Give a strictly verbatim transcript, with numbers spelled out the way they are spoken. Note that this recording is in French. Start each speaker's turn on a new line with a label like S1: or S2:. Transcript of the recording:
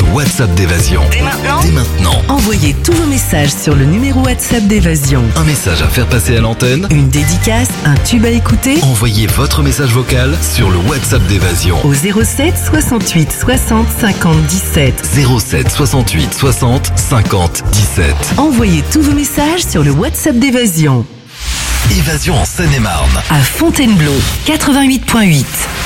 S1: WhatsApp d'Évasion.
S2: Dès maintenant
S1: Dès maintenant.
S2: Envoyez tous vos messages sur le numéro WhatsApp d'Évasion.
S1: Un message à faire passer à l'antenne.
S2: Une dédicace, un tube à écouter.
S1: Envoyez votre message vocal sur le WhatsApp d'Évasion.
S2: Au zéro sept soixante-huit soixante cinquante dix-sept.
S1: zéro sept soixante-huit soixante cinquante dix-sept.
S2: Envoyez tous vos messages sur le WhatsApp d'Évasion.
S1: Évasion en Seine-et-Marne.
S2: À Fontainebleau, quatre-vingt-huit virgule huit.